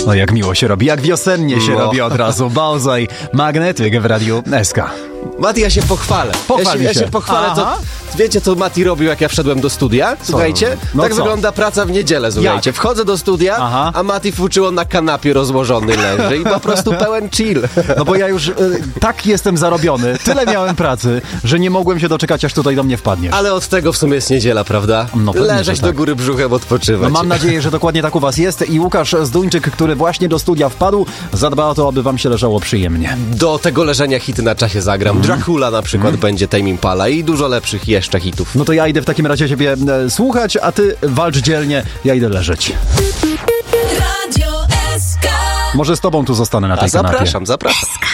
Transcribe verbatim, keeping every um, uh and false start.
No jak miło się robi, jak wiosennie się No. robi od razu. Bałzaj, magnetyk w Radiu S K. Mati, ja się pochwalę. Pochwal ja się, mi ja się. się pochwalę. To, Aha. wiecie, co Mati robił, jak ja wszedłem do studia? Słuchajcie, No tak co? wygląda praca w niedzielę, słuchajcie. Jak? Wchodzę do studia, Aha. a Mati fuczyło na kanapie rozłożony leży i po prostu pełen chill. No bo ja już y, tak jestem zarobiony, tyle miałem pracy, że nie mogłem się doczekać, aż tutaj do mnie wpadniesz. Ale od tego w sumie jest niedziela, prawda? No pewnie, Leżeć że do tak. góry brzuchem, odpoczywać. No mam nadzieję, że dokładnie tak u was jest i Łukasz Zduńczyk, który właśnie do studia wpadł, zadba o to, aby wam się leżało przyjemnie. Do tego leżenia hity na czasie zagram. Mhm. Dracula na przykład będzie Tame Impala i dużo lepszych jeszcze hitów. No to ja idę w takim razie ciebie e, słuchać, a ty walcz dzielnie, ja idę leżeć. Radio S K. Może z tobą tu zostanę na tej A kanapie. zapraszam, zapraszam.